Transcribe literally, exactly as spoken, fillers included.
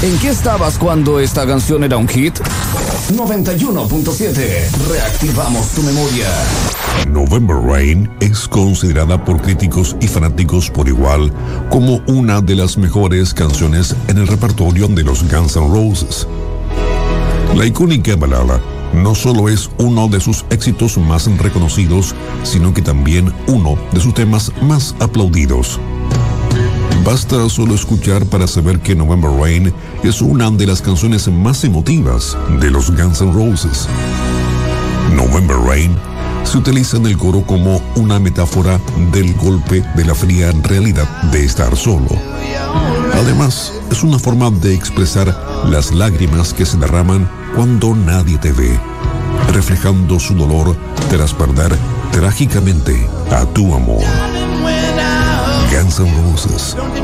¿En qué estabas cuando esta canción era un hit? noventa y uno punto siete. Reactivamos tu memoria. November Rain es considerada por críticos y fanáticos por igual como una de las mejores canciones en el repertorio de los Guns N' Roses. La icónica balada no solo es uno de sus éxitos más reconocidos, sino que también uno de sus temas más aplaudidos. Basta solo escuchar para saber que November Rain es una de las canciones más emotivas de los Guns N' Roses. November Rain se utiliza en el coro como una metáfora del golpe de la fría realidad de estar solo. Además, es una forma de expresar las lágrimas que se derraman cuando nadie te ve, reflejando su dolor tras perder trágicamente a tu amor. Guns N' Roses.